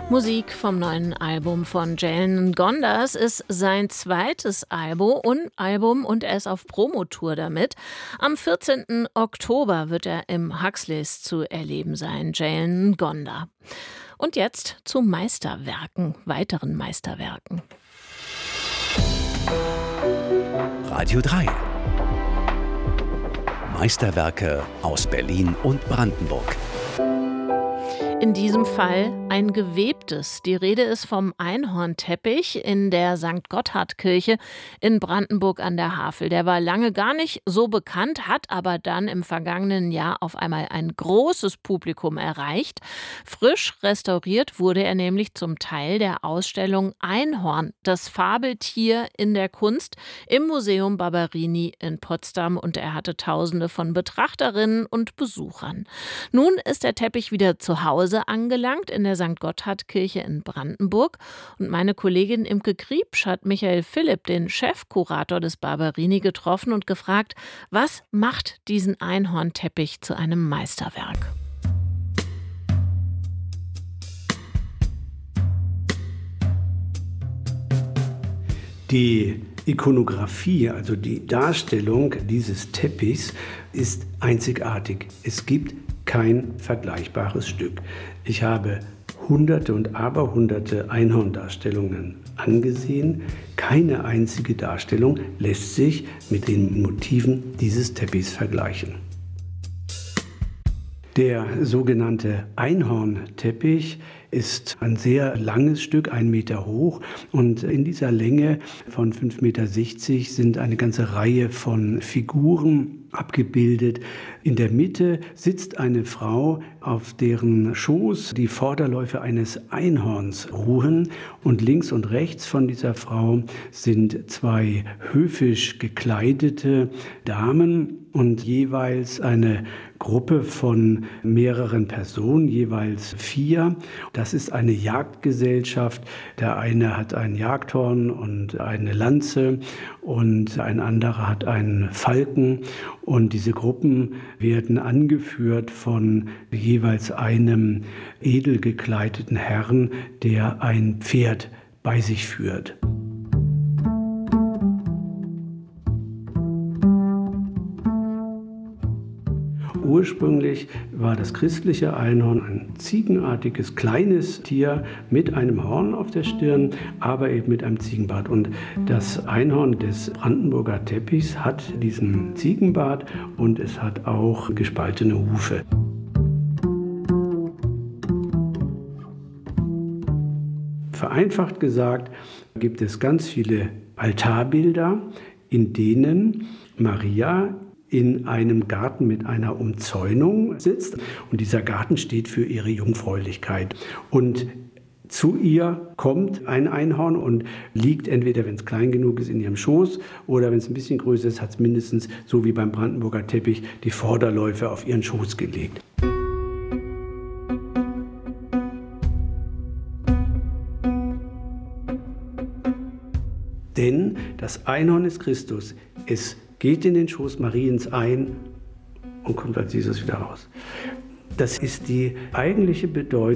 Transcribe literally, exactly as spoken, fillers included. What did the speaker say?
Musik vom neuen Album von Jalen Ngonda. Es ist sein zweites Album und, Album und er ist auf Promotour damit. Am vierzehnten Oktober wird er im Huxleys zu erleben sein, Jalen Ngonda. Und jetzt zu Meisterwerken, weiteren Meisterwerken. Radio drei. Meisterwerke aus Berlin und Brandenburg. In diesem Fall ein gewebtes. Die Rede ist vom Einhornteppich in der Sankt Gotthardkirche in Brandenburg an der Havel. Der war lange gar nicht so bekannt, hat aber dann im vergangenen Jahr auf einmal ein großes Publikum erreicht. Frisch restauriert wurde er nämlich zum Teil der Ausstellung Einhorn, das Fabeltier in der Kunst, im Museum Barberini in Potsdam, und er hatte Tausende von Betrachterinnen und Besuchern. Nun ist der Teppich wieder zu Hause angelangt in der Sankt Gotthardkirche in Brandenburg. Und meine Kollegin Imke Kriepsch hat Michael Philipp, den Chefkurator des Barberini, getroffen und gefragt, was macht diesen Einhornteppich zu einem Meisterwerk? Die Ikonografie, also die Darstellung dieses Teppichs, ist einzigartig. Es gibt kein vergleichbares Stück. Ich habe hunderte und aberhunderte Einhorndarstellungen angesehen. Keine einzige Darstellung lässt sich mit den Motiven dieses Teppichs vergleichen. Der sogenannte Einhornteppich ist ein sehr langes Stück, ein Meter hoch, und in dieser Länge von fünf Komma sechzig Meter sind eine ganze Reihe von Figuren abgebildet. In der Mitte sitzt eine Frau, auf deren Schoß die Vorderläufe eines Einhorns ruhen, und links und rechts von dieser Frau sind zwei höfisch gekleidete Damen und jeweils eine Gruppe von mehreren Personen, jeweils vier. Das ist eine Jagdgesellschaft. Der eine hat ein Jagdhorn und eine Lanze und ein anderer hat einen Falken. Und diese Gruppen werden angeführt von jeweils einem edel gekleideten Herrn, der ein Pferd bei sich führt. Ursprünglich war das christliche Einhorn ein ziegenartiges, kleines Tier mit einem Horn auf der Stirn, aber eben mit einem Ziegenbart. Und das Einhorn des Brandenburger Teppichs hat diesen Ziegenbart und es hat auch gespaltene Hufe. Vereinfacht gesagt gibt es ganz viele Altarbilder, in denen Maria in einem Garten mit einer Umzäunung sitzt. Und dieser Garten steht für ihre Jungfräulichkeit. Und zu ihr kommt ein Einhorn und liegt entweder, wenn es klein genug ist, in ihrem Schoß, oder wenn es ein bisschen größer ist, hat es mindestens, so wie beim Brandenburger Teppich, die Vorderläufe auf ihren Schoß gelegt. Denn das Einhorn ist Christus. Es geht in den Schoß Mariens ein und kommt als Jesus wieder raus. Das ist die eigentliche Bedeutung